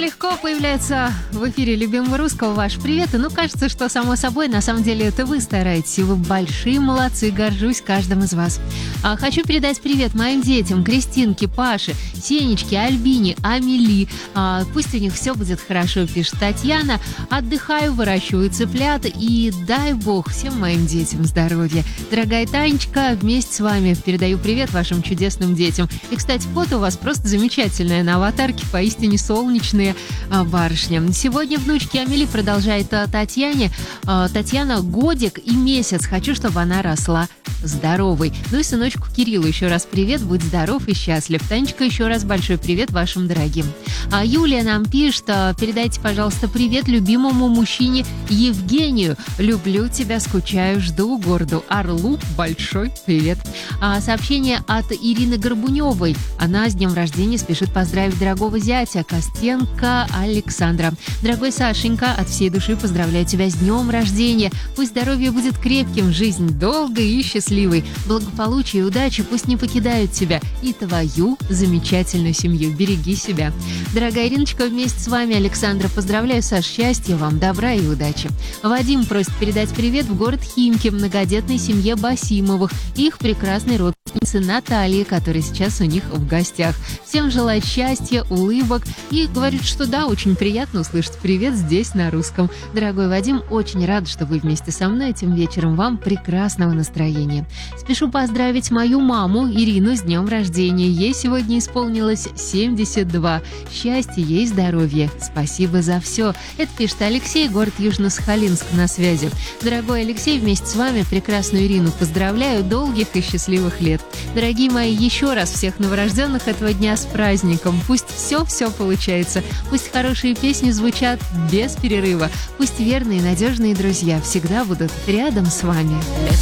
легко появляется в эфире любимого русского ваш привет. И кажется, что само собой, на самом деле это вы стараетесь. И вы большие молодцы, горжусь каждым из вас. Хочу передать привет моим детям: Кристинке, Паше, Сенечке, Альбине, Амели. Пусть у них все будет хорошо, пишет Татьяна. Отдыхаю, выращиваю цыплят. И дай бог всем моим детям здоровья. Дорогая Танечка, вместе с вами передаю привет вашим чудесным детям. И, кстати, фото у вас просто замечательное на аватарке, поистине солнечные барышни. Сегодня внучки Амели продолжает Татьяне. Татьяна, годик и месяц. Хочу, чтобы она росла здоровой. Ну и сыночку Кириллу еще раз привет, будь здоров и счастлив. Танечка, еще раз большой привет вашим дорогим. Юлия нам пишет: передайте, пожалуйста, привет любимому мужчине Евгению. Люблю тебя, скучаю, жду, городу Орлу. Большой привет. Сообщение от Ирины Горбуневой. Она с днем рождения спешит поздравить дорогого зятя Костенко Александра. Дорогой Сашенька, от всей души поздравляю тебя с днем рождения. Пусть здоровье будет крепким, жизнь долгой и счастливой. Благополучие и удачи пусть не покидают тебя и твою замечательную семью. Береги себя. Дорогая Ириночка, вместе с вами Александра поздравляю, Саш, счастья вам, добра и удачи. Вадим просит передать привет в город Химки многодетной семье Басимовых и их прекрасной родственнице Наталье, которая сейчас у них в гостях. Всем желает счастья, улыбок и говорит, что да, очень приятно услышать привет здесь на русском. Дорогой Вадим, очень рад, что вы вместе со мной этим вечером. Вам прекрасного настроения. Спешу поздравить мою маму Ирину с днем рождения. Ей сегодня исполнилось 72. Счастья ей, здоровья. Спасибо за все. Это пишет Алексей, город Южно-Сахалинск, на связи. Дорогой Алексей, вместе с вами прекрасную Ирину поздравляю. Долгих и счастливых лет. Дорогие мои, еще раз всех новорожденных этого дня с праздником. Пусть все получается. Пусть хорошие песни звучат без перерыва. Пусть верные и надежные друзья всегда будут рядом с вами.